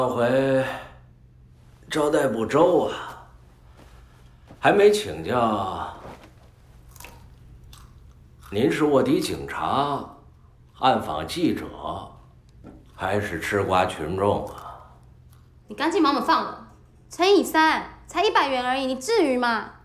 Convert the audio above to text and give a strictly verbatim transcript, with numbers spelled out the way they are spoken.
上回招待不周啊，还没请教。您是卧底警察，暗访记者，还是吃瓜群众啊？ 你赶紧把我们放了，乘以三，才一百元而已，你至于吗？